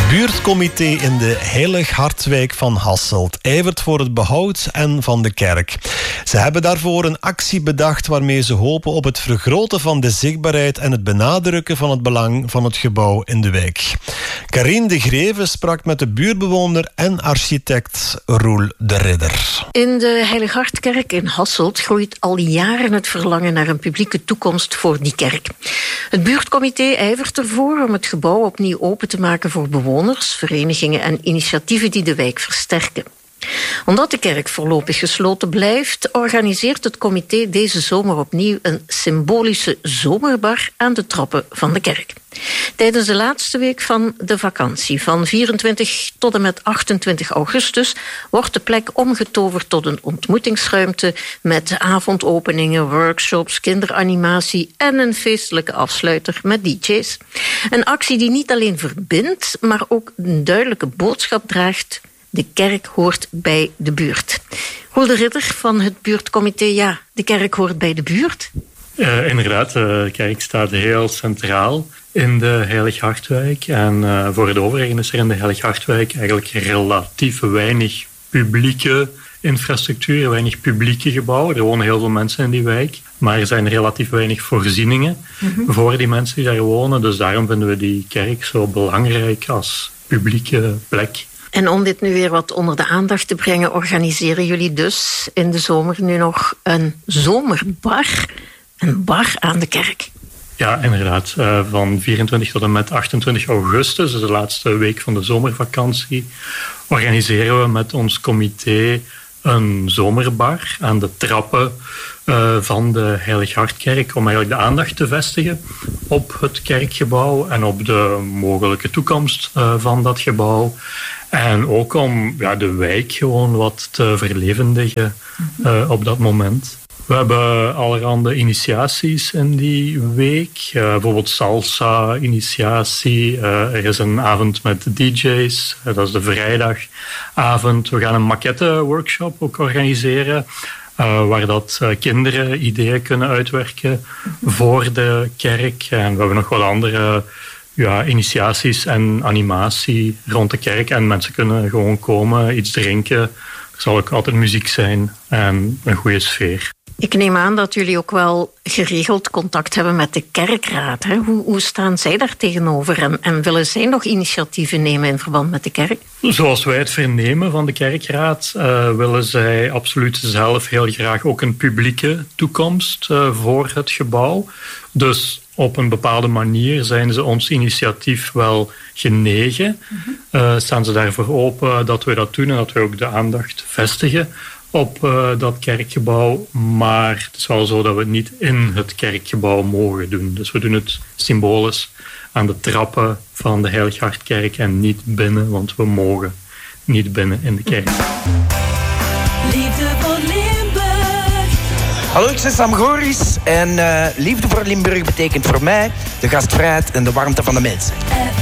buurtcomité in de Heilig Hartwijk van Hasselt ijvert voor het behoud en van de kerk. Ze hebben daarvoor een actie bedacht waarmee ze hopen op het vergroten van de zichtbaarheid en het benadrukken van het belang van het gebouw in de wijk. Karine de Greve sprak met de buurtbewoner en architect Roel de Ridder. In de Heilig Hartkerk in Hasselt groeit al jaren het verlangen naar een publieke toekomst voor die kerk. Het buurtcomité ijvert ervoor om het gebouw opnieuw open te maken voor bewoners, verenigingen en initiatieven die de wijk versterken. Omdat de kerk voorlopig gesloten blijft, organiseert het comité deze zomer opnieuw een symbolische zomerbar aan de trappen van de kerk. Tijdens de laatste week van de vakantie, van 24 tot en met 28 augustus, wordt de plek omgetoverd tot een ontmoetingsruimte met avondopeningen, workshops, kinderanimatie en een feestelijke afsluiter met DJ's. Een actie die niet alleen verbindt, maar ook een duidelijke boodschap draagt: de kerk hoort bij de buurt. Roel de Ridder van het buurtcomité, ja, de kerk hoort bij de buurt. Inderdaad, de kerk staat heel centraal in de Heilig Hartwijk. En voor de overheden is er in de Heilig Hartwijk eigenlijk relatief weinig publieke infrastructuur, weinig publieke gebouwen. Er wonen heel veel mensen in die wijk, maar er zijn relatief weinig voorzieningen voor die mensen die daar wonen. Dus daarom vinden we die kerk zo belangrijk als publieke plek. En om dit nu weer wat onder de aandacht te brengen, organiseren jullie dus in de zomer nu nog een zomerbar. Een bar aan de kerk. Ja, inderdaad. Van 24 tot en met 28 augustus, dus de laatste week van de zomervakantie, organiseren we met ons comité een zomerbar aan de trappen van de Heilig Hartkerk, om eigenlijk de aandacht te vestigen op het kerkgebouw en op de mogelijke toekomst van dat gebouw. En ook om de wijk gewoon wat te verlevendigen op dat moment. We hebben allerhande initiaties in die week. Bijvoorbeeld salsa-initiatie. Er is een avond met DJ's. Dat is de vrijdagavond. We gaan een maquette-workshop ook organiseren. Waar dat kinderen ideeën kunnen uitwerken voor de kerk. En we hebben nog wat andere initiaties en animatie rond de kerk. En mensen kunnen gewoon komen, iets drinken. Er zal ook altijd muziek zijn en een goede sfeer. Ik neem aan dat jullie ook wel geregeld contact hebben met de kerkraad. Hè? Hoe staan zij daar tegenover en willen zij nog initiatieven nemen in verband met de kerk? Zoals wij het vernemen van de kerkraad willen zij absoluut zelf heel graag ook een publieke toekomst voor het gebouw. Dus op een bepaalde manier zijn ze ons initiatief wel genegen. Staan ze daarvoor open dat we dat doen en dat we ook de aandacht vestigen op dat kerkgebouw. Maar het is wel zo dat we het niet in het kerkgebouw mogen doen. Dus we doen het symbolisch aan de trappen van de Heilig Hartkerk en niet binnen, want we mogen niet binnen in de kerk. Liefde voor Limburg. Hallo, ik ben Sam Goris en liefde voor Limburg betekent voor mij de gastvrijheid en de warmte van de mensen.